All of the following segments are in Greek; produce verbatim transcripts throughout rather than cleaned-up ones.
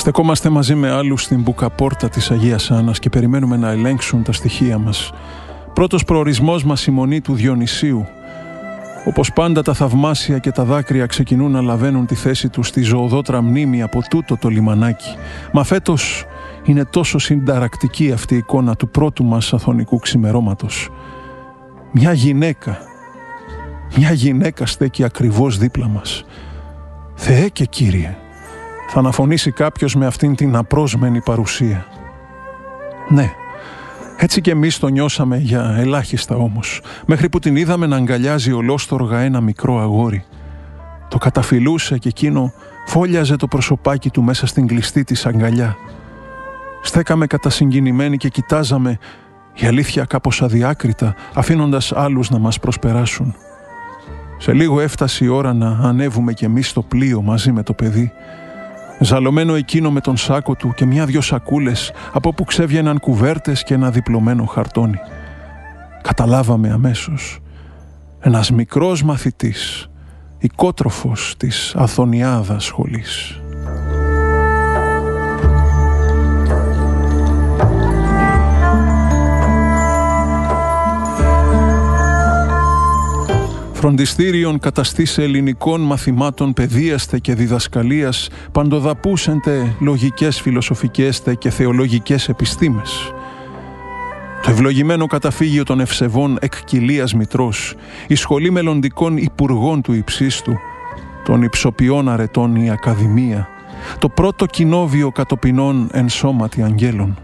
Στεκόμαστε μαζί με άλλους στην μπουκαπόρτα της Αγίας Άννας και περιμένουμε να ελέγξουν τα στοιχεία μας. Πρώτος προορισμός μας η μονή του Διονυσίου. Όπως πάντα τα θαυμάσια και τα δάκρυα ξεκινούν να λαβαίνουν τη θέση τους στη ζωοδότρα μνήμη από τούτο το λιμανάκι. Μα φέτος είναι τόσο συνταρακτική αυτή η εικόνα του πρώτου μας αθωνικού ξημερώματος. Μια γυναίκα, μια γυναίκα στέκει ακριβώς δίπλα μας. Θεέ και Κύριε, θα αναφωνήσει κάποιος με αυτήν την απρόσμενη παρουσία. Ναι, έτσι και εμείς το νιώσαμε για ελάχιστα όμως, μέχρι που την είδαμε να αγκαλιάζει ολόστοργα ένα μικρό αγόρι. Το καταφυλούσε και εκείνο φόλιαζε το προσωπάκι του μέσα στην κλειστή της αγκαλιά. Στέκαμε κατασυγκινημένοι και κοιτάζαμε, η αλήθεια κάπως αδιάκριτα, αφήνοντας άλλους να μας προσπεράσουν. Σε λίγο έφτασε η ώρα να ανέβουμε κι εμείς στο πλοίο μαζί με το παιδί. Ζαλωμένο εκείνο με τον σάκο του και μια-δυο σακούλες από όπου ξέβγαιναν κουβέρτες και ένα διπλωμένο χαρτόνι. Καταλάβαμε αμέσως. Ένας μικρός μαθητής, οικότροφος της Αθωνιάδας σχολής. Φροντιστήριον καταστήσε ελληνικών μαθημάτων παιδείας και διδασκαλίας, παντοδαπούσεντε λογικές φιλοσοφικές και θεολογικές επιστήμες. Το ευλογημένο καταφύγιο των ευσεβών εκ κοιλίας μητρός, η σχολή μελλοντικών υπουργών του υψίστου, των υψοποιών αρετών η Ακαδημία, το πρώτο κοινόβιο κατοπινών εν σώματι αγγέλων.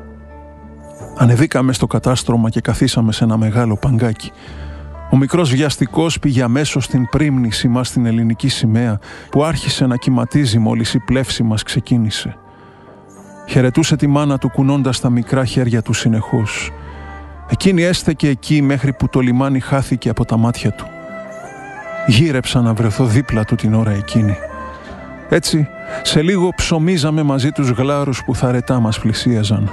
Ανεβήκαμε στο κατάστρωμα και καθίσαμε σε ένα μεγάλο παγκάκι. Ο μικρός βιαστικός πήγε αμέσως στην πρίμνησή μας στην ελληνική σημαία που άρχισε να κυματίζει μόλις η πλεύση μας ξεκίνησε. Χαιρετούσε τη μάνα του κουνώντας τα μικρά χέρια του συνεχώς. Εκείνη έστεκε εκεί μέχρι που το λιμάνι χάθηκε από τα μάτια του. Γύρεψα να βρεθώ δίπλα του την ώρα εκείνη. Έτσι, σε λίγο ψωμίζαμε μαζί τους γλάρους που θαρετά μας πλησίαζαν.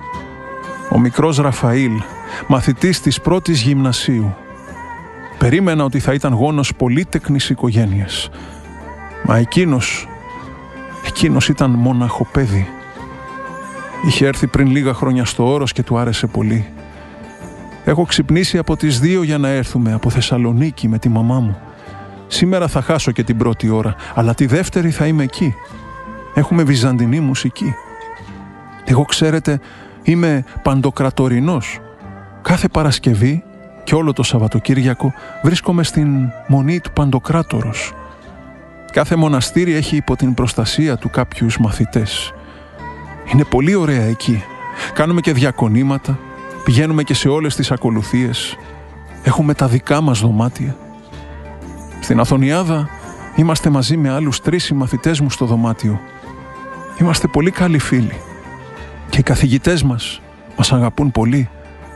Ο μικρός Ραφαήλ, μαθητής της πρώτης γυμνασίου. Περίμενα ότι θα ήταν γόνος πολύτεκνης οικογένειας. Μα εκείνος, εκείνος ήταν μοναχοπέδι. Είχε έρθει πριν λίγα χρόνια στο Όρος και του άρεσε πολύ. Έχω ξυπνήσει από τις δύο για να έρθουμε από Θεσσαλονίκη με τη μαμά μου. Σήμερα θα χάσω και την πρώτη ώρα, αλλά τη δεύτερη θα είμαι εκεί. Έχουμε βυζαντινή μουσική. Εγώ, ξέρετε, είμαι παντοκρατορινός. Κάθε Παρασκευή και όλο το Σαββατοκύριακο βρίσκομαι στην μονή του Παντοκράτορος. Κάθε μοναστήρι έχει υπό την προστασία του κάποιους μαθητές. Είναι πολύ ωραία εκεί. Κάνουμε και διακονήματα, πηγαίνουμε και σε όλες τις ακολουθίες. Έχουμε τα δικά μας δωμάτια. Στην Αθωνιάδα είμαστε μαζί με άλλους τρεις συμμαθητές μου στο δωμάτιο. Είμαστε πολύ καλοί φίλοι. Και οι καθηγητές μας μας αγαπούν πολύ.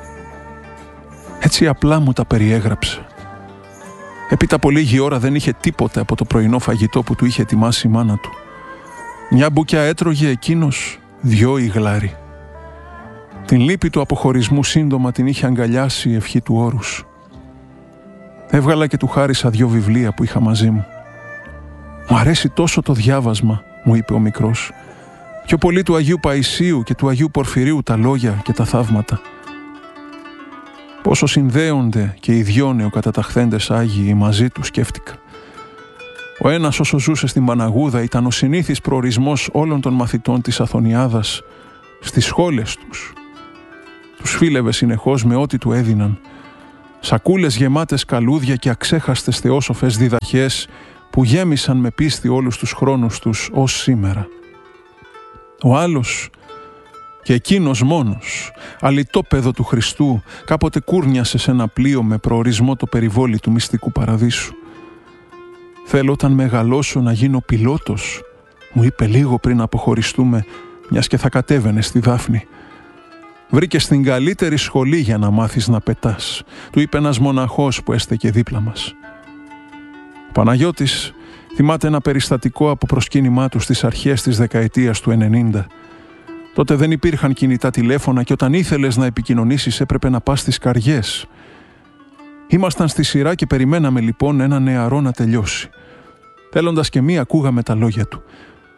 Έτσι απλά μου τα περιέγραψε. Έπειτα από λίγη ώρα δεν είχε τίποτε από το πρωινό φαγητό που του είχε ετοιμάσει η μάνα του. Μια μπουκιά έτρωγε εκείνος δυο ηγλάρι. Την λύπη του αποχωρισμού σύντομα την είχε αγκαλιάσει η ευχή του όρους. Έβγαλα και του χάρισα δυο βιβλία που είχα μαζί μου. «Μου αρέσει τόσο το διάβασμα», μου είπε ο μικρός. «Πιο πολύ του Αγίου Παϊσίου και του Αγίου Πορφυρίου τα λόγια και τα θαύματα». Πόσο συνδέονται και οι δυο νεοκαταταχθέντες Άγιοι μαζί του, σκέφτηκα. Ο ένας όσο ζούσε στην Παναγούδα ήταν ο συνήθις προορισμός όλων των μαθητών της Αθωνιάδας στις σχόλες τους. Τους φίλευε συνεχώς με ό,τι του έδιναν. Σακούλες γεμάτες καλούδια και αξέχαστες θεόσοφες διδαχές που γέμισαν με πίστη όλους τους χρόνους τους ως σήμερα. Ο άλλος, και εκείνος μόνος, αλητόπεδο του Χριστού, κάποτε κούρνιασε σε ένα πλοίο με προορισμό το περιβόλι του μυστικού παραδείσου. «Θέλω όταν μεγαλώσω να γίνω πιλότος», μου είπε λίγο πριν αποχωριστούμε, μιας και θα κατέβαινε στη Δάφνη. «Βρήκες την καλύτερη σχολή για να μάθεις να πετάς», του είπε ένας μοναχός που έστεκε δίπλα μας. Ο Παναγιώτης θυμάται ένα περιστατικό από προσκύνημά του στις αρχές της δεκαετίας του ενενήντα. Τότε δεν υπήρχαν κινητά τηλέφωνα και όταν ήθελες να επικοινωνήσεις έπρεπε να πας στις καριές. Ήμασταν στη σειρά και περιμέναμε λοιπόν ένα νεαρό να τελειώσει. Θέλοντας και μη ακούγαμε τα λόγια του.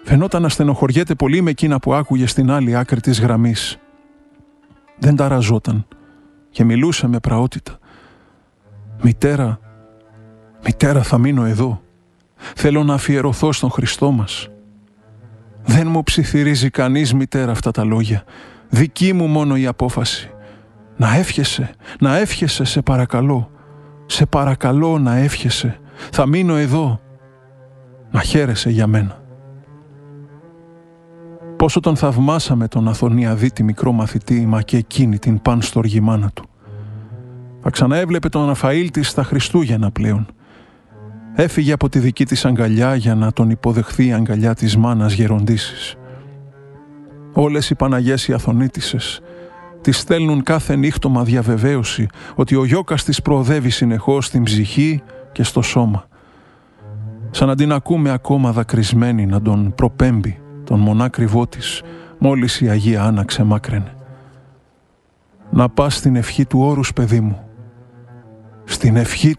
Φαινόταν να στενοχωριέται πολύ με εκείνα που άκουγε στην άλλη άκρη της γραμμής. Δεν ταραζόταν και μιλούσε με πραότητα. «Μητέρα, μητέρα, θα μείνω εδώ. Θέλω να αφιερωθώ στον Χριστό μας». «Δεν μου ψιθυρίζει κανείς, μητέρα, αυτά τα λόγια. Δική μου μόνο η απόφαση. Να εύχεσαι, να εύχεσαι, σε παρακαλώ. Σε παρακαλώ να εύχεσαι. Θα μείνω εδώ. Να χαίρεσαι για μένα». Πόσο τον θαυμάσαμε τον Αθωνιαδίτη μικρό μαθητή, μα και εκείνη την πανστοργή μάνα του. Θα ξαναέβλεπε τον Ραφαήλ της στα Χριστούγεννα πλέον. Έφυγε από τη δική της αγκαλιά για να τον υποδεχθεί η αγκαλιά της μάνας γεροντήσης. Όλες οι Παναγιές οι Αθωνίτισσες της στέλνουν κάθε νύχτωμα διαβεβαίωση ότι ο γιώκας της προοδεύει συνεχώς στην ψυχή και στο σώμα. Σαν να την ακούμε ακόμα δακρυσμένη να τον προπέμπει τον μονάκριβό της, μόλις η Αγία Άννα ξεμάκραινε. «Να πας στην ευχή του όρους, παιδί μου. Στην ευχή